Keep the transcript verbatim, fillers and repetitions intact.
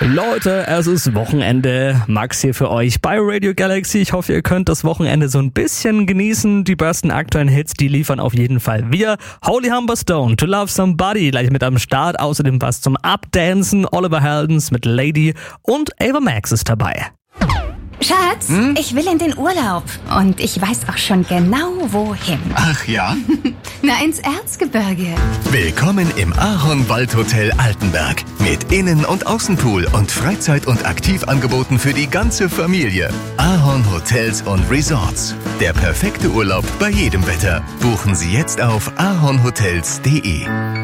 Leute, es ist Wochenende. Max hier für euch bei Radio Galaxy. Ich hoffe, ihr könnt das Wochenende so ein bisschen genießen. Die besten aktuellen Hits, die liefern auf jeden Fall wir. Holy Humber Stone, To Love Somebody gleich mit am Start. Außerdem was zum Abdancen. Oliver Heldens mit Lady und Ava Max ist dabei. Schatz, hm? ich will in den Urlaub. Und ich weiß auch schon genau, wohin. Ach ja? Na, ins Erzgebirge. Willkommen im Ahorn-Waldhotel Altenberg. Mit Innen- und Außenpool und Freizeit- und Aktivangeboten für die ganze Familie. Ahorn Hotels und Resorts. Der perfekte Urlaub bei jedem Wetter. Buchen Sie jetzt auf ahornhotels punkt de.